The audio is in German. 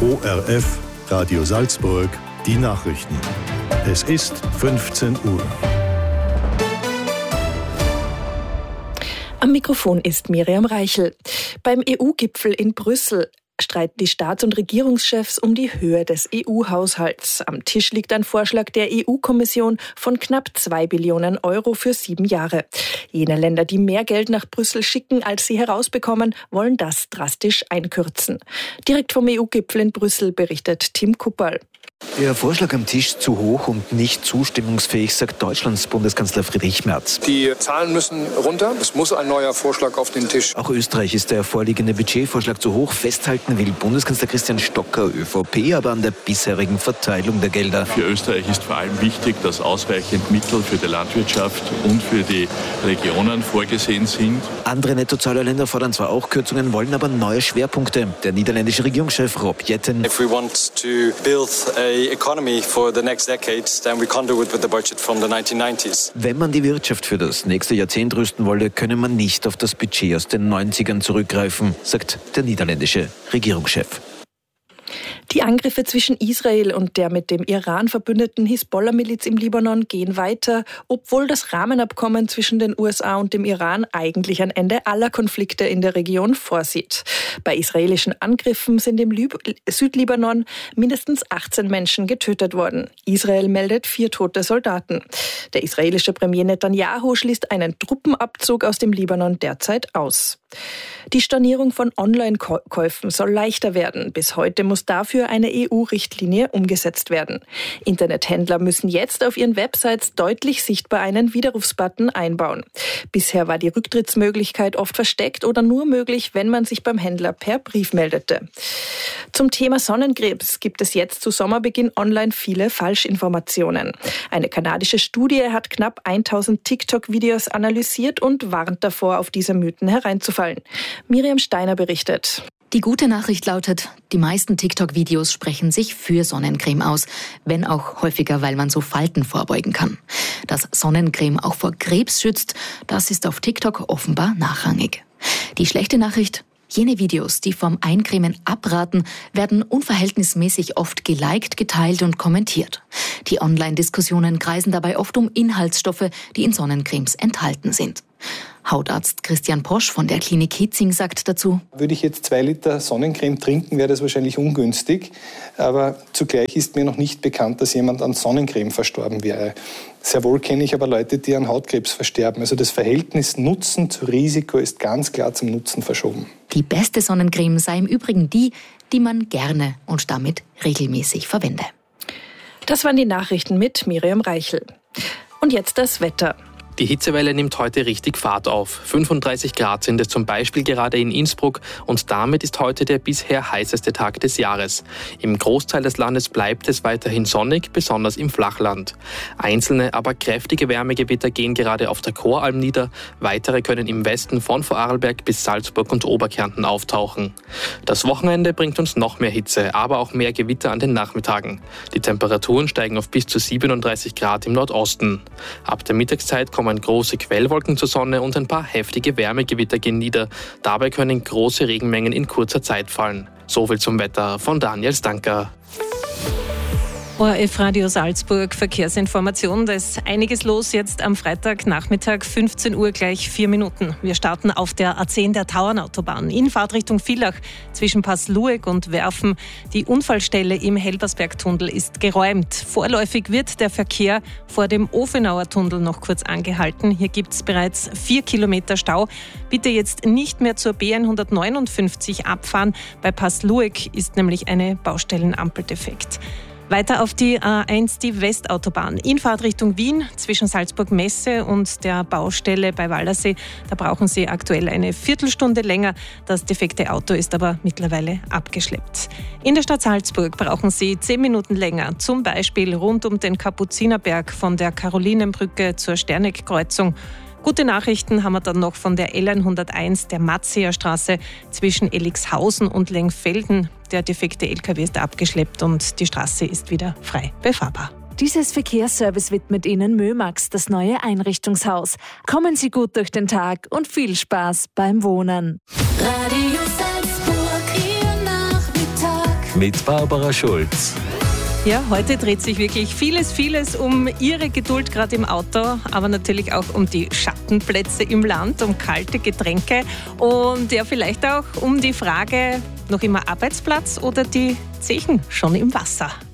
ORF, Radio Salzburg, die Nachrichten. Es ist 15 Uhr. Am Mikrofon ist Miriam Reichel. Beim EU-Gipfel in Brüssel streiten die Staats- und Regierungschefs um die Höhe des EU-Haushalts. Am Tisch liegt ein Vorschlag der EU-Kommission von knapp 2 Billionen Euro für 7 Jahre. Jene Länder, die mehr Geld nach Brüssel schicken, als sie herausbekommen, wollen das drastisch einkürzen. Direkt vom EU-Gipfel in Brüssel berichtet Tim Kupperl. Der Vorschlag am Tisch zu hoch und nicht zustimmungsfähig, sagt Deutschlands Bundeskanzler Friedrich Merz. Die Zahlen müssen runter. Es muss ein neuer Vorschlag auf den Tisch. Auch Österreich ist der vorliegende Budgetvorschlag zu hoch. Festhalten will Bundeskanzler Christian Stocker, ÖVP, aber an der bisherigen Verteilung der Gelder. Für Österreich ist vor allem wichtig, dass ausreichend Mittel für die Landwirtschaft und für die Regionen vorgesehen sind. Andere Nettozahlerländer fordern zwar auch Kürzungen, wollen aber neue Schwerpunkte. Der niederländische Regierungschef Rob Jetten. If we want to build a economy for the next decade, then we can't do it with the budget from the 1990s. Wenn man die Wirtschaft für das nächste Jahrzehnt rüsten wolle, könne man nicht auf das Budget aus den 90ern zurückgreifen, sagt der niederländische Regierungschef. Die Angriffe zwischen Israel und der mit dem Iran verbündeten Hisbollah-Miliz im Libanon gehen weiter, obwohl das Rahmenabkommen zwischen den USA und dem Iran eigentlich ein Ende aller Konflikte in der Region vorsieht. Bei israelischen Angriffen sind im Südlibanon mindestens 18 Menschen getötet worden. Israel meldet 4 tote Soldaten. Der israelische Premier Netanyahu schließt einen Truppenabzug aus dem Libanon derzeit aus. Die Stornierung von Online-Käufen soll leichter werden. Bis heute muss dafür eine EU-Richtlinie umgesetzt werden. Internethändler müssen jetzt auf ihren Websites deutlich sichtbar einen Widerrufsbutton einbauen. Bisher war die Rücktrittsmöglichkeit oft versteckt oder nur möglich, wenn man sich beim Händler per Brief meldete. Zum Thema Sonnenkrebs gibt es jetzt zu Sommerbeginn online viele Falschinformationen. Eine kanadische Studie hat knapp 1000 TikTok-Videos analysiert und warnt davor, auf diese Mythen hereinzufallen. Miriam Steiner berichtet. Die gute Nachricht lautet, die meisten TikTok-Videos sprechen sich für Sonnencreme aus, wenn auch häufiger, weil man so Falten vorbeugen kann. Dass Sonnencreme auch vor Krebs schützt, das ist auf TikTok offenbar nachrangig. Die schlechte Nachricht: Jene Videos, die vom Eincremen abraten, werden unverhältnismäßig oft geliked, geteilt und kommentiert. Die Online-Diskussionen kreisen dabei oft um Inhaltsstoffe, die in Sonnencremes enthalten sind. Hautarzt Christian Posch von der Klinik Hitzing sagt dazu: Würde ich jetzt 2 Liter Sonnencreme trinken, wäre das wahrscheinlich ungünstig. Aber zugleich ist mir noch nicht bekannt, dass jemand an Sonnencreme verstorben wäre. Sehr wohl kenne ich aber Leute, die an Hautkrebs versterben. Also das Verhältnis Nutzen zu Risiko ist ganz klar zum Nutzen verschoben. Die beste Sonnencreme sei im Übrigen die, die man gerne und damit regelmäßig verwende. Das waren die Nachrichten mit Miriam Reichel. Und jetzt das Wetter. Die Hitzewelle nimmt heute richtig Fahrt auf. 35 Grad sind es zum Beispiel gerade in Innsbruck und damit ist heute der bisher heißeste Tag des Jahres. Im Großteil des Landes bleibt es weiterhin sonnig, besonders im Flachland. Einzelne, aber kräftige Wärmegewitter gehen gerade auf der Choralm nieder. Weitere können im Westen von Vorarlberg bis Salzburg und Oberkärnten auftauchen. Das Wochenende bringt uns noch mehr Hitze, aber auch mehr Gewitter an den Nachmittagen. Die Temperaturen steigen auf bis zu 37 Grad im Nordosten. Ab der Mittagszeit kommen große Quellwolken zur Sonne und ein paar heftige Wärmegewitter gehen nieder. Dabei können große Regenmengen in kurzer Zeit fallen. Soviel zum Wetter von Daniel Stanker. ORF Radio Salzburg, Verkehrsinformation. Da ist einiges los jetzt am Freitagnachmittag, 15 Uhr gleich 4 Minuten. Wir starten auf der A10 der Tauernautobahn in Fahrtrichtung Villach zwischen Passlueck und Werfen. Die Unfallstelle im Helbersbergtunnel ist geräumt. Vorläufig wird der Verkehr vor dem Ofenauer Tunnel noch kurz angehalten. Hier gibt es bereits 4 Kilometer Stau. Bitte jetzt nicht mehr zur B159 abfahren. Bei Passlueck ist nämlich eine Baustellenampel defekt. Weiter auf die A1, die Westautobahn in Fahrtrichtung Wien zwischen Salzburg-Messe und der Baustelle bei Waldersee. Da brauchen Sie aktuell eine Viertelstunde länger. Das defekte Auto ist aber mittlerweile abgeschleppt. In der Stadt Salzburg brauchen Sie 10 Minuten länger, zum Beispiel rund um den Kapuzinerberg von der Karolinenbrücke zur Sterneck-Kreuzung. Gute Nachrichten haben wir dann noch von der L101 der Matzeerstraße zwischen Elixhausen und Lengfelden. Der defekte LKW ist abgeschleppt und die Straße ist wieder frei befahrbar. Dieses Verkehrsservice widmet Ihnen Mömax, das neue Einrichtungshaus. Kommen Sie gut durch den Tag und viel Spaß beim Wohnen. Radio Salzburg, Ihr Nachmittag. mit Barbara Schulz. Ja, heute dreht sich wirklich vieles um Ihre Geduld gerade im Auto, aber natürlich auch um die Schattenplätze im Land, um kalte Getränke und ja, vielleicht auch um die Frage, noch immer Arbeitsplatz oder die Zechen schon im Wasser?